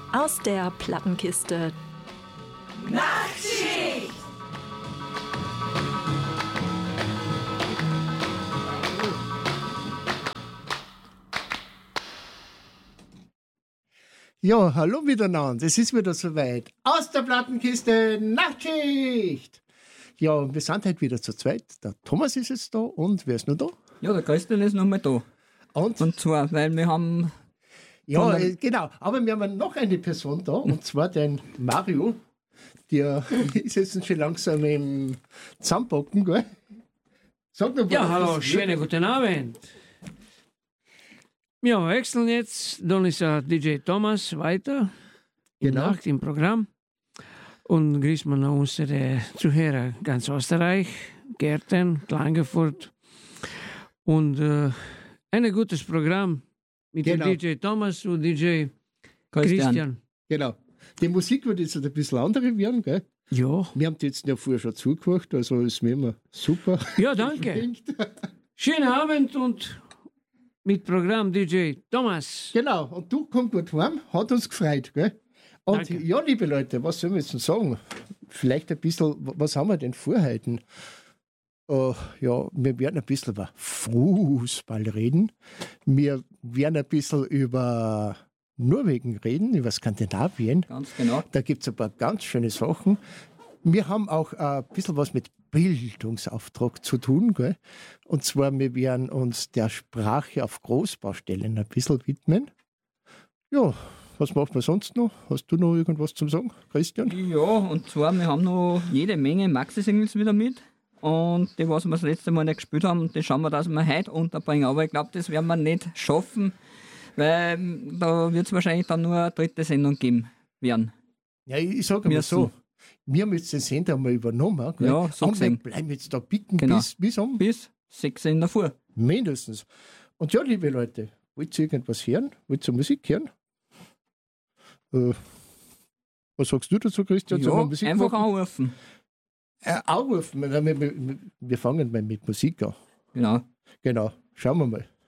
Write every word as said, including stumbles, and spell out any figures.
Aus der Plattenkiste. Nachtschicht! Ja, hallo miteinander, es ist wieder soweit. Aus der Plattenkiste, Nachtschicht! Ja, wir sind heute wieder zu zweit. Der Thomas ist jetzt da und wer ist noch da? Ja, der Christian ist noch mal da. Und? Und zwar, weil wir haben... Ja, äh, genau. Aber wir haben noch eine Person da, und zwar den Mario. Der ist jetzt schon langsam im Zusammenpacken, gell? Sag noch, ja, hallo, schönen guten Abend. Wir wechseln jetzt. Dann ist der D J Thomas weiter. Genau. Nacht im Programm. Und grüßen wir noch unsere Zuhörer ganz Österreich, Gärten, Klagenfurt. Und äh, ein gutes Programm mit Genau. dem D J Thomas und D J Christian. Christian. Genau. Die Musik wird jetzt ein bisschen andere werden, gell? Ja. Wir haben die jetzt ja vorher schon zugehört, also ist mir immer super. Ja, danke. Schönen Abend und mit Programm D J Thomas. Genau, und du kommst gut heim, hat uns gefreut, gell? Und Danke. ja, liebe Leute, was sollen wir jetzt noch sagen? Vielleicht ein bisschen, was haben wir denn vorhalten? Uh, ja, wir werden ein bisschen über Fußball reden. Wir werden ein bisschen über Norwegen reden, über Skandinavien. Ganz genau. Da gibt es ein paar ganz schöne Sachen. Wir haben auch ein bisschen was mit Bildungsauftrag zu tun. Gell? Und zwar, wir werden uns der Sprache auf Großbaustellen ein bisschen widmen. Ja, was macht man sonst noch? Hast du noch irgendwas zum Sagen, Christian? Ja, und zwar, wir haben noch jede Menge Maxi-Singles wieder mit. Und die, was wir das letzte Mal nicht gespielt haben, die schauen wir, dass wir heute unterbringen. Aber ich glaube, das werden wir nicht schaffen, weil da wird es wahrscheinlich dann nur eine dritte Sendung geben werden. Ja, ich, ich sage mal so, wir haben jetzt den Sender mal übernommen. Gell? Ja, so und wir gesehen. bleiben jetzt da picken Genau. bis, bis um Bis sechs in der Früh. mindestens. Und ja, liebe Leute, wollt ihr irgendwas hören? Wollt ihr Musik hören? Äh, was sagst du dazu, Christian? Sollen wir Ja, Musik einfach machen? anrufen. Äh, anrufen. Wir, wir, wir fangen mal mit Musik an. Genau. Genau, schauen wir mal.